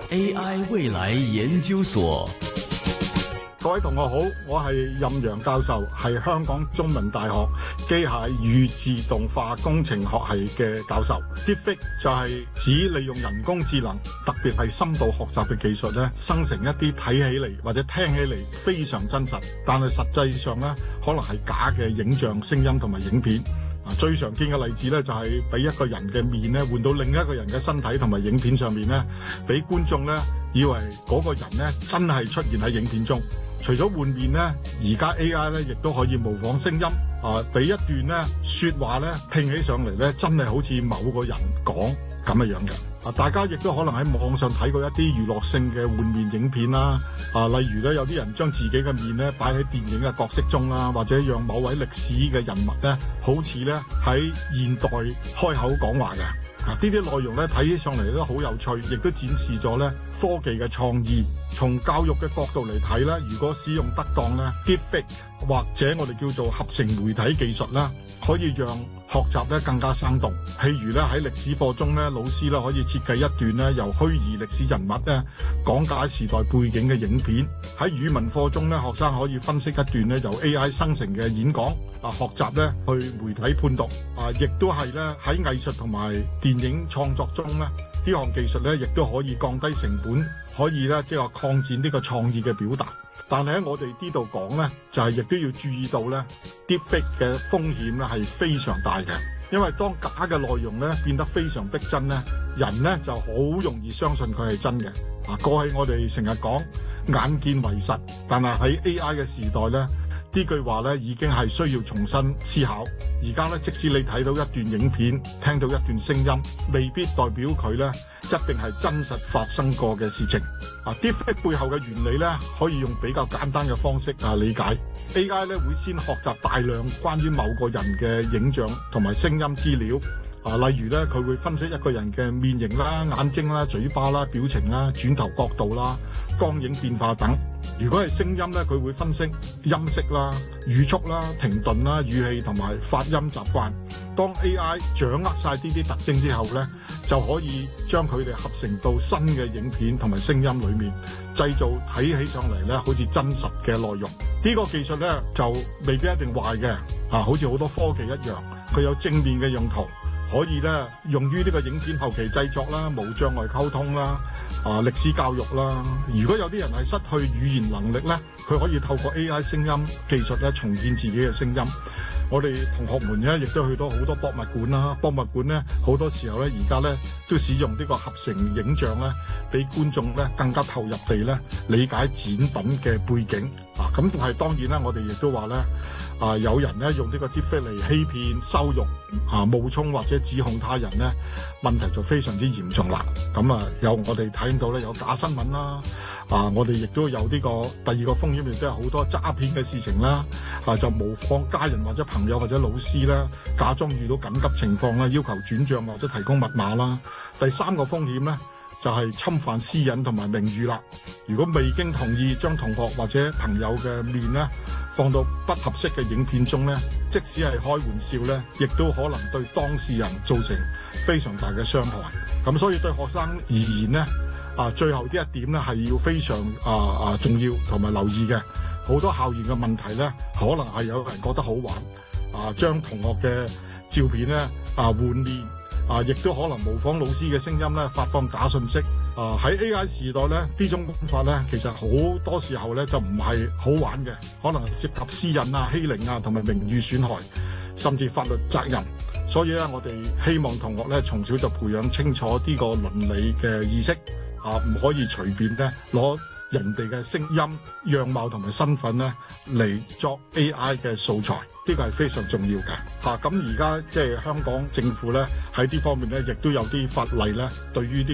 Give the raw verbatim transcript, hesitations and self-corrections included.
A I 未來研究所。 各位同學好，我係任陽教授，係香港中文大學機械與自動化工程學系嘅教授。Deepfake 就係指利用人工智能，特別係深度學習嘅技術咧，生成一啲睇起嚟或者聽起嚟非常真實，但係實際上咧可能係假嘅影像、聲音同埋影片。啊，最常見嘅例子咧就係俾一個人嘅面咧換到另一個人嘅身體同埋影片上面咧，俾觀眾咧以為嗰個人咧真係出現喺影片中。除咗換面咧，而家 A I 咧亦都可以模仿聲音，啊，俾一段咧説話咧拼起上嚟咧，真係好似某個人講咁嘅樣嘅。啊，大家亦都可能喺網上睇過一啲娛樂性嘅換面影片啦。啊，例如咧有啲人將自己嘅面咧擺喺電影嘅角色中啦，或者讓某位歷史嘅人物咧，好似咧喺現代開口講話嘅。啊！呢啲內容咧睇起上嚟都好有趣，亦都展示咗咧科技嘅創意。從教育嘅角度嚟睇咧，如果使用得當咧 ，Deepfake 或者我哋叫做合成媒體技術啦，可以讓學習咧更加生動。譬如咧喺歷史課中咧，老師咧可以設計一段咧由虛擬歷史人物咧講解時代背景嘅影片。喺語文課中咧，學生可以分析一段咧由 A I 生成嘅演講。啊，學習咧去媒體判讀，啊，亦都係咧喺藝術同埋電影創作中咧，呢項技術咧亦都可以降低成本，可以咧即係話擴展呢個創意嘅表達。但係喺我哋呢度講咧，就係亦都要注意到咧 Deepfake 嘅風險咧係非常大嘅，因為當假嘅內容咧變得非常逼真咧，人咧就好容易相信佢係真嘅。啊，過去我哋成日講眼見為實，但係喺 A I 嘅時代咧。呢句話咧已經係需要重新思考。而家咧，即使你睇到一段影片、聽到一段聲音，未必代表佢咧一定係真實發生過嘅事情。啊 Deepfake 背後嘅原理咧，可以用比較簡單嘅方式啊理解。A I 咧會先學習大量關於某個人嘅影像同埋聲音資料。啊，例如咧，佢會分析一個人嘅面型啦、眼睛啦、嘴巴啦、表情啦、轉頭角度啦、光影變化等。如果係聲音咧，佢會分析音色啦、語速啦、停頓啦、語氣同埋發音習慣。當 A I 掌握晒呢啲特徵之後咧，就可以將佢哋合成到新嘅影片同埋聲音裏面，製造睇起上嚟咧好似真實嘅內容。呢個技術咧就未必一定壞嘅，啊，好似好多科技一樣，佢有正面嘅用途。可以咧用於呢個影片後期製作啦、無障礙溝通啦、啊歷史教育啦。如果有啲人係失去語言能力咧，佢可以透過 A I 聲音技術咧重建自己嘅聲音。我哋同學們咧亦都去到好多博物館啦，博物館咧好多時候咧而家咧都使用呢個合成影像咧，俾觀眾咧更加投入地咧理解展品嘅背景。啊，咁係當然啦，我哋亦都話咧，啊有人咧用呢個 Deepfake嚟欺騙、羞辱、啊冒充或者指控他人咧，問題就非常之嚴重啦。咁啊，有我哋睇到咧有假新聞啦，啊我哋亦都有呢個第二個風險，亦都有好多詐騙嘅事情啦。啊就模仿家人或者朋友或者老師啦，假裝遇到緊急情況啦，要求轉賬或者提供密碼啦。第三個風險咧，就係侵犯私隱同埋名譽啦。如果未經同意將同學或者朋友嘅面咧放到不合適嘅影片中咧，即使係開玩笑咧，亦都可能對當事人造成非常大嘅傷害。咁所以對學生而言咧，啊最後呢一點咧係要非常啊啊重要同埋留意嘅。好多校園嘅問題咧，可能係有人覺得好玩，啊將同學嘅照片咧啊換面。啊，亦都可能模仿老師嘅聲音咧，發放假信息。啊，喺 A I 時代咧，呢種方法咧，其實好多時候咧就唔係好玩嘅，可能涉及私隱啊、欺凌啊，同埋名譽損害，甚至法律責任。所以咧，我哋希望同學咧從小就培養清楚呢個倫理嘅意識，啊，唔可以隨便咧攞人哋嘅聲音、樣貌同埋身份咧嚟作 A I 嘅素材。呢個係非常重要嘅。嚇，咁而家即係香港政府咧喺呢方面咧，亦都有啲法例咧，對於啲